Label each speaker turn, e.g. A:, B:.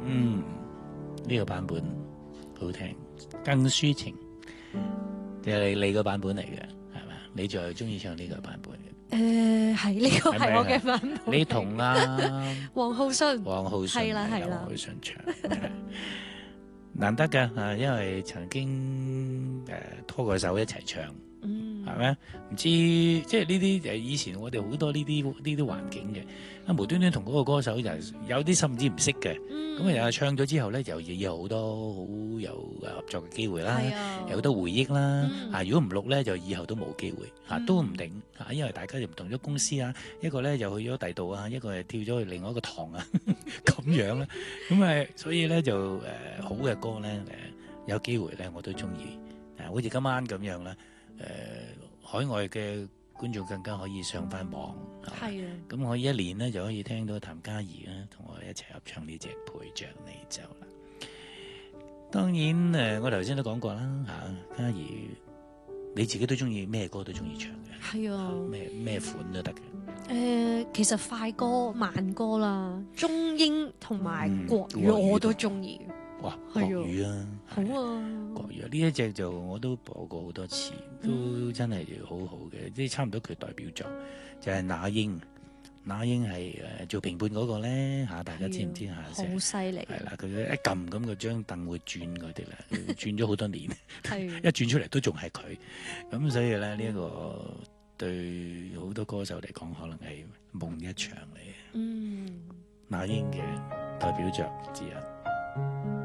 A: 呢個版本好聽，更抒情，就係你個版本嚟嘅，係咪？你就係中意唱呢個版本嘅？
B: 係呢個係我嘅版本。
A: 你同
B: 黃浩信
A: 係啦，黃浩信唱，難得㗎，因為曾經拖過手一齊唱。係咪？唔知即係呢啲以前我哋好多呢啲環境嘅，無端端同嗰個歌手就有啲甚至唔識嘅，咁又唱咗之後咧，就有好多好有合作嘅機會啦，有好多回憶啦。如果唔錄咧，就以後都冇機會都唔定因為大家就唔同咗公司啊，一個咧就去咗第度啊，一個係跳咗去另外一個堂啊，咁樣啦。咁所以咧就好嘅歌咧有機會咧我都中意，好似今晚咁樣啦。海外嘅觀眾更加可以上翻網，
B: 係啊，
A: 咁我一年咧就可以聽到譚嘉儀啦，同我哋一齊合唱呢隻《陪着你走》啦。當然我頭先都講過啦，嘉儀你自己都中意咩歌都中意唱嘅，
B: 係啊，
A: 咩款都得嘅。
B: 其實快歌、慢歌啦，中英同埋國語我都中意。
A: 哇，國語啊，
B: 好啊，
A: 國語呢一隻就我都播過好多次，都真係好好嘅，即係差唔多佢代表作就係那英。那英係做評判嗰個咧大家知唔知
B: 好犀利，
A: 係啦，佢一撳咁個張凳會轉嗰啲啦，轉咗好多年，
B: 一
A: 轉出嚟都仲係佢，咁所以咧呢一個對好多歌手嚟講可能係夢一場嚟嘅。那英嘅代表作之一。